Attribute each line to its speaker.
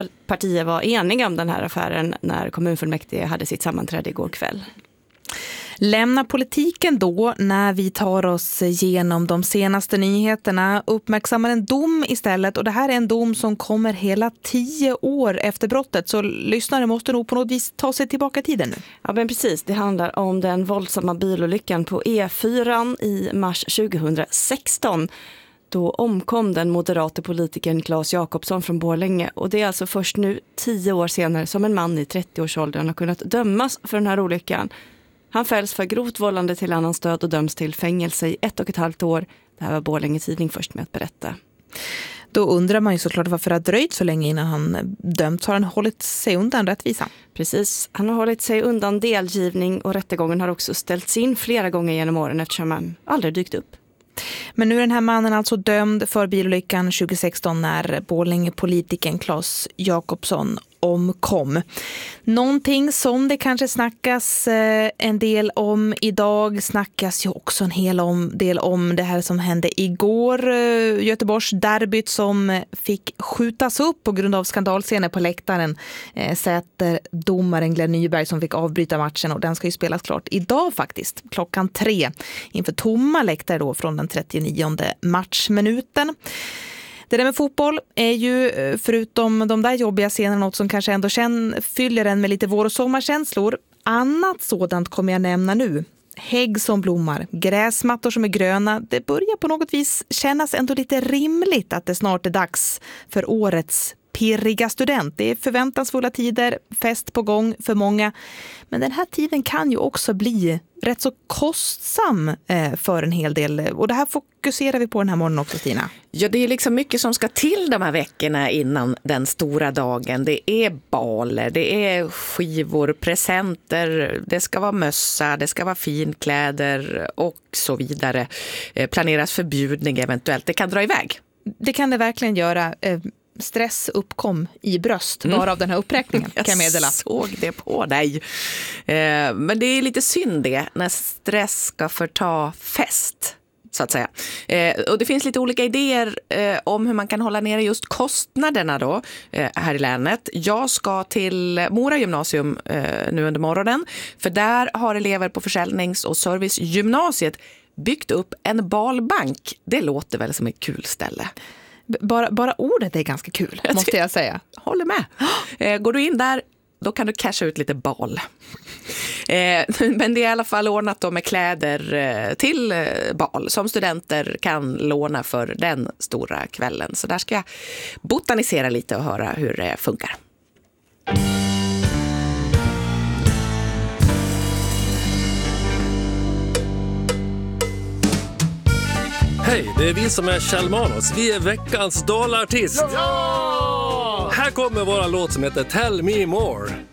Speaker 1: partier var eniga om den här affären när kommunfullmäktige hade sitt sammanträde igår kväll.
Speaker 2: Lämna politiken då när vi tar oss igenom de senaste nyheterna. Uppmärksammar en dom istället, och det här är en dom som kommer hela 10 år efter brottet, så lyssnare måste nog på något vis ta sig tillbaka i tiden nu.
Speaker 1: Ja, men precis. Det handlar om den våldsamma bilolyckan på E4 i mars 2016. Då omkom den moderate politikern Claes Jakobsson från Borlänge, och det är alltså först nu 10 år senare som en man i 30-årsåldern har kunnat dömas för den här olyckan. Han fälls för grovt vållande till annans död och döms till fängelse i 1,5 år. Det här var Borlänge Tidning först med att berätta.
Speaker 2: Då undrar man ju såklart varför det har dröjt så länge innan han dömts. Har han hållit sig undan rättvisan?
Speaker 1: Precis, han har hållit sig undan delgivning, och rättegången har också ställts in flera gånger genom åren eftersom han aldrig dykt upp.
Speaker 2: Men nu är den här mannen alltså dömd för bilolyckan 2016 när Borlänge-politikern Claes Jakobsson omkom. Någonting som det kanske snackas en del om idag, snackas ju också en hel del om det här som hände igår. Göteborgs derbyt som fick skjutas upp på grund av skandalscener på läktaren. Sätter domaren Glenn Nyberg som fick avbryta matchen, och den ska ju spelas klart idag faktiskt, 3:00 inför tomma läktare då från den 39:e matchminuten. Det där med fotboll är ju, förutom de där jobbiga scenerna, något som kanske ändå fyller en med lite vår- och sommarkänslor. Annat sådant kommer jag nämna nu. Hägg som blommar, gräsmattor som är gröna. Det börjar på något vis kännas ändå lite rimligt att det snart är dags för årets pirriga student. Det är förväntansfulla tider, fest på gång för många. Men den här tiden kan ju också bli rätt så kostsam för en hel del. Och det här fokuserar vi på den här morgonen också, Stina.
Speaker 3: Ja, det är liksom mycket som ska till de här veckorna innan den stora dagen. Det är baler, det är skivor, presenter, det ska vara mössa, det ska vara finkläder och så vidare. Planeras förbjudning eventuellt. Det kan dra iväg.
Speaker 2: Det kan det verkligen göra. Stress uppkom i bröst bara av den här uppräkningen, kan jag meddela.
Speaker 3: Jag såg det på dig. Men det är lite synd det, när stress ska förta fest, så att säga. Och det finns lite olika idéer om hur man kan hålla nere just kostnaderna då här i länet. Jag ska till Mora gymnasium nu under morgonen, för där har elever på försäljnings- och servicegymnasiet byggt upp en balbank. Det låter väl som ett kul ställe.
Speaker 2: Bara ordet är ganska kul, måste jag säga.
Speaker 3: Håller med. Går du in där, då kan du casha ut lite bal. Men det är i alla fall ordnat då med kläder till bal som studenter kan låna för den stora kvällen. Så där ska jag botanisera lite och höra hur det funkar.
Speaker 4: Hej, det är vi som är Kjell Manos. Vi är veckans dolaartist. Ja! Här kommer våra låt som heter Tell Me More.